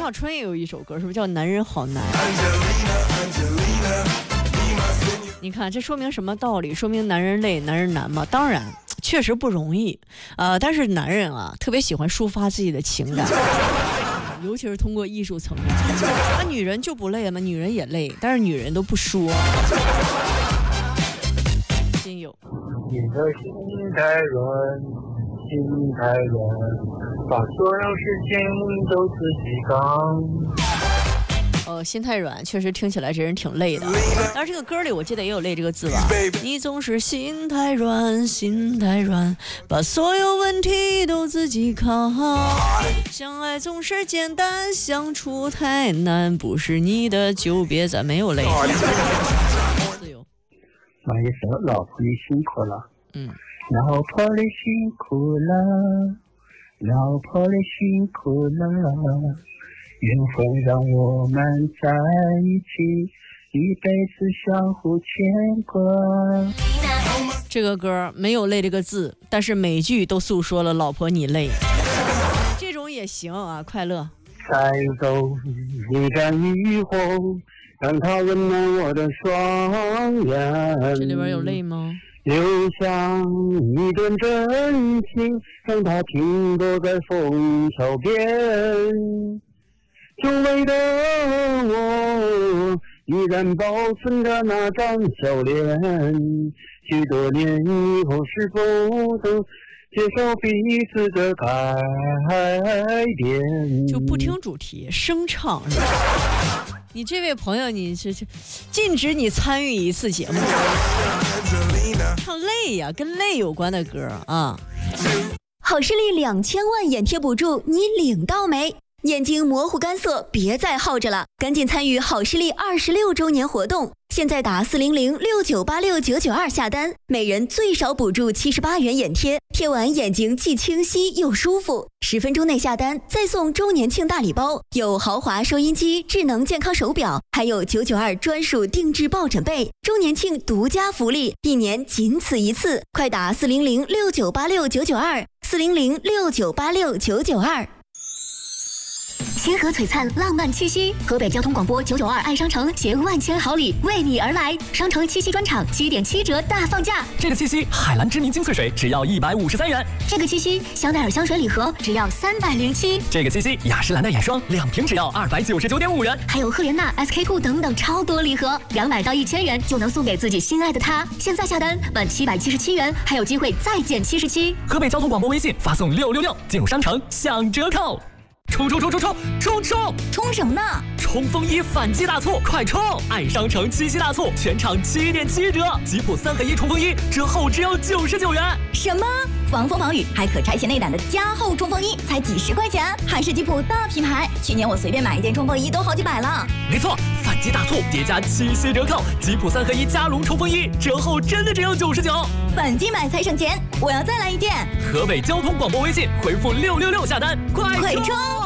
小春也有一首歌，是不是叫《男人好难》？你看，这说明什么道理？说明男人累，男人难吗？当然，确实不容易。但是男人啊，特别喜欢抒发自己的情感。尤其是通过艺术层面，那女人就不累吗？女人也累，但是女人都不说。亲友， 你的心太软，心太软，把所有事情都自己扛。 心太软，确实听起来这人挺累的。但是这个歌里我记得也有累这个字吧？你总是心太软，心太软，把所有问题都自己扛。相爱总是简单，相处太难，不是你的就别再没有累。自由。 那一首老婆你辛苦了，老婆你辛苦了，老婆你辛苦了。缘分让我们在一起，一辈子相互牵挂。 这个歌没有累这个字，但是每句都诉说了老婆你累，这种也行啊，快乐。 带走一盏渔火，让它温暖我的双眼。 这里边有泪吗？ 留下一段真情，让它停泊在枫桥边。久违的我依然保存着那张笑脸，许多年以后是否能接受彼此的改变？ 就不听主题，声唱是吧？你这位朋友，你是禁止你参与一次节目，唱泪呀，跟泪有关的歌啊。 好视力2000万眼贴补助，你领到没？眼睛模糊干涩，别再耗着了，赶紧参与好视力26周年活动！现在打40069869992下单，每人最少补助78元眼贴，贴完眼睛既清晰又舒服。10分钟内下单，再送周年庆大礼包，有豪华收音机、智能健康手表，还有992专属定制抱枕被。周年庆独家福利，1年仅此一次，快打40069869924，40069869992。星河璀璨浪漫七夕，河北交通广播992爱商城携万千好礼为你而来，商城七夕专场7.7折大放价。 这个七夕，海蓝知名精粹水只要153元。 这个七夕，香奈儿香水礼盒只要307。 这个七夕，雅诗兰黛眼霜2瓶只要299.5元。 还有赫莲娜、SK-2等等超多礼盒，200到1000元就能送给自己心爱的他。现在下单满777元，还有机会再减77。 河北交通广播微信发送666，进入商城享折扣。冲！ 冲什么呢？ 冲锋衣反击大促，快冲！爱商城七夕大促，全场7.7折，吉普3合1冲锋衣折后只要99元。 什么？防风防雨还可拆卸内胆的加厚冲锋衣才几10块钱，还是吉普大品牌。去年我随便买一件冲锋衣都好几百了。 没错，反击大促叠加七夕折扣，吉普3合1加绒冲锋衣折后真的只要99。 反击买才省钱，我要再来一件。 河北交通广播微信回复666下单，快冲！